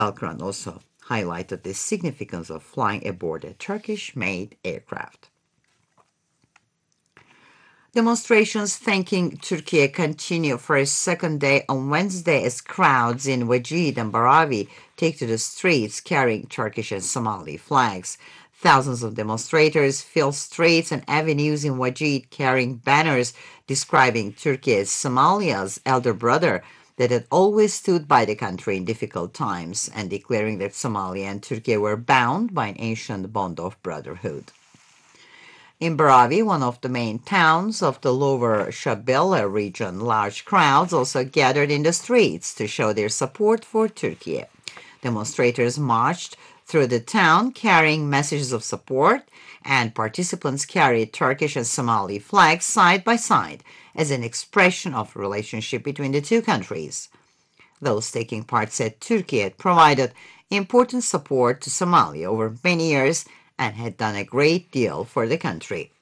Elkran also highlighted the significance of flying aboard a Turkish-made aircraft. Demonstrations thanking Turkey continue for a second day on Wednesday as crowds in Wajid and Baravi take to the streets carrying Turkish and Somali flags. Thousands of demonstrators fill streets and avenues in Wajid carrying banners describing Turkey as Somalia's elder brother that had always stood by the country in difficult times and declaring that Somalia and Turkey were bound by an ancient bond of brotherhood. In Baravi, one of the main towns of the lower Shabelle region, large crowds also gathered in the streets to show their support for Turkey. Demonstrators marched through the town carrying messages of support, and participants carried Turkish and Somali flags side by side as an expression of relationship between the two countries. Those taking part said Turkey had provided important support to Somalia over many years and had done a great deal for the country.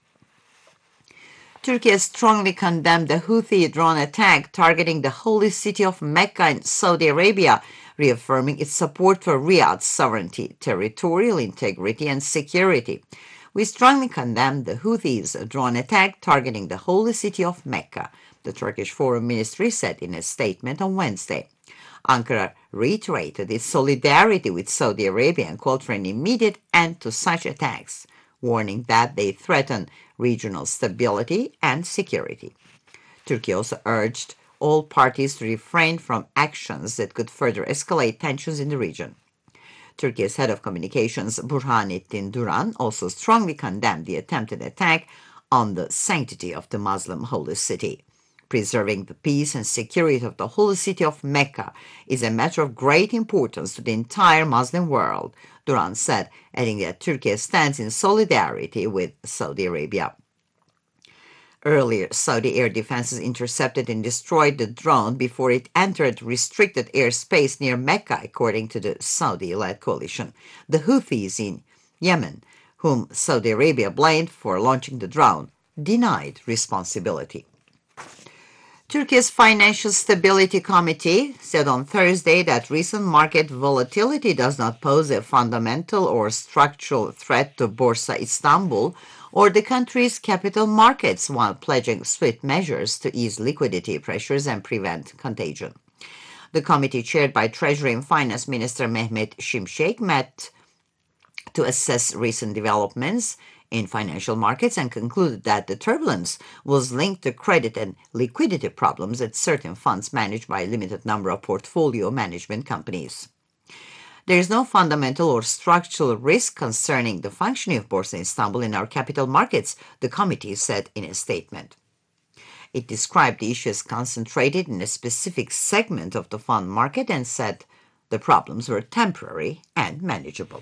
Turkey has strongly condemned the Houthi drone attack targeting the holy city of Mecca in Saudi Arabia, reaffirming its support for Riyadh's sovereignty, territorial integrity, and security. We strongly condemn the Houthis' drone attack targeting the holy city of Mecca, the Turkish Foreign Ministry said in a statement on Wednesday. Ankara reiterated its solidarity with Saudi Arabia and called for an immediate end to such attacks, warning that they threaten regional stability and security. Turkey also urged all parties to refrain from actions that could further escalate tensions in the region. Turkey's head of communications, Burhanettin Duran, also strongly condemned the attempted attack on the sanctity of the Muslim holy city. Preserving the peace and security of the holy city of Mecca is a matter of great importance to the entire Muslim world, Duran said, adding that Turkey stands in solidarity with Saudi Arabia. Earlier, Saudi air defenses intercepted and destroyed the drone before it entered restricted airspace near Mecca, according to the Saudi-led coalition. The Houthis in Yemen, whom Saudi Arabia blamed for launching the drone, denied responsibility. Turkey's Financial Stability Committee said on Thursday that recent market volatility does not pose a fundamental or structural threat to Borsa Istanbul or the country's capital markets, while pledging swift measures to ease liquidity pressures and prevent contagion. The committee, chaired by Treasury and Finance Minister Mehmet Şimşek, met to assess recent developments in financial markets and concluded that the turbulence was linked to credit and liquidity problems at certain funds managed by a limited number of portfolio management companies. There is no fundamental or structural risk concerning the functioning of Borsa Istanbul in our capital markets, the committee said in a statement. It described the issue as concentrated in a specific segment of the fund market and said the problems were temporary and manageable.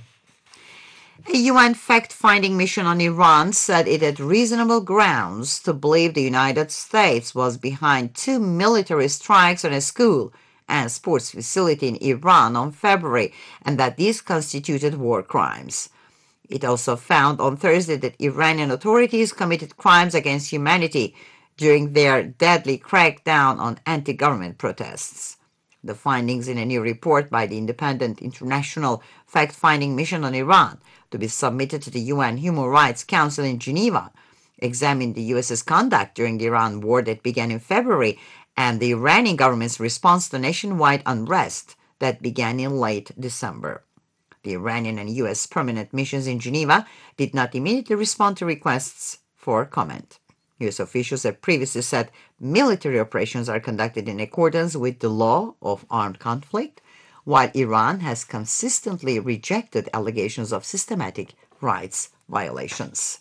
A UN fact-finding mission on Iran said it had reasonable grounds to believe the United States was behind 2 military strikes on a school and sports facility in Iran on February, and that these constituted war crimes. It also found on Thursday that Iranian authorities committed crimes against humanity during their deadly crackdown on anti-government protests. The findings in a new report by the Independent International Fact-Finding Mission on Iran, to be submitted to the UN Human Rights Council in Geneva, examined the U.S.'s conduct during the Iran war that began in February and the Iranian government's response to nationwide unrest that began in late December. The Iranian and U.S. permanent missions in Geneva did not immediately respond to requests for comment. U.S. officials have previously said military operations are conducted in accordance with the law of armed conflict, while Iran has consistently rejected allegations of systematic rights violations.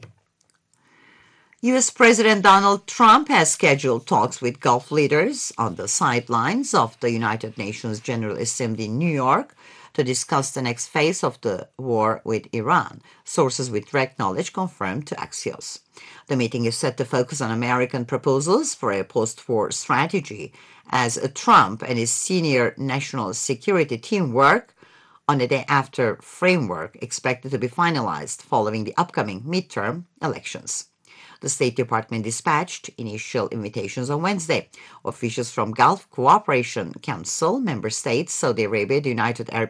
U.S. President Donald Trump has scheduled talks with Gulf leaders on the sidelines of the United Nations General Assembly in New York to discuss the next phase of the war with Iran, sources with direct knowledge confirmed to Axios. The meeting is set to focus on American proposals for a post-war strategy as Trump and his senior national security team work on a day-after framework expected to be finalized following the upcoming midterm elections. The State Department dispatched initial invitations on Wednesday. Officials from Gulf Cooperation Council member states, Saudi Arabia, the United Arab